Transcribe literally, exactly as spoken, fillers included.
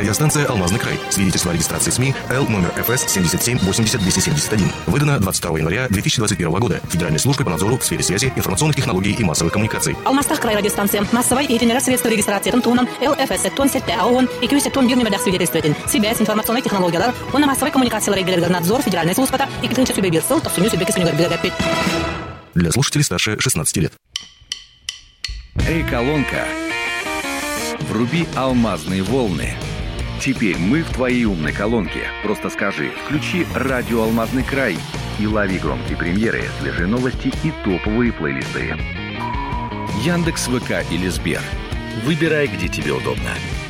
Радиостанция «Алмазный край». Свидетельство о регистрации СМИ Л номер эф эс семьдесят семь восемьдесят двести семьдесят один. Выдано двадцать второго января две тысячи двадцать первого года Федеральной службой по надзору в сфере связи, информационных технологий и массовых коммуникаций. Алмастах край радиостанция. Массовой и итинер средства регистрации Тонтунан Л эф эс тон сетте АОН и кюсе тон бир номердах свидетельствователь. Связь, информационные технологиялар, он массовой коммуникации регулярный надзор Федеральной службы и клинча сюбе бирсел, то сумю сюбе кисуню горбилогапить. Для слушателей старше шестнадцати лет. Эй, колонка, вруби алмазные волны. Теперь мы в твоей умной колонке. Просто скажи, включи радио «Алмазный край» и лови громкие премьеры, свежие новости и топовые плейлисты. Яндекс, ВК или Сбер. Выбирай, где тебе удобно.